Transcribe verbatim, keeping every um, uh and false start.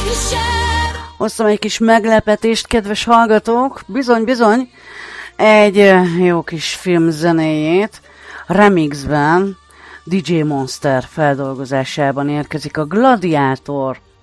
Hoztam egy kis meglepetést, kedves hallgatók. Bizony, bizony, egy jó kis film zenéjét remixben, dé dzsé Monster feldolgozásában érkezik a Gladiátor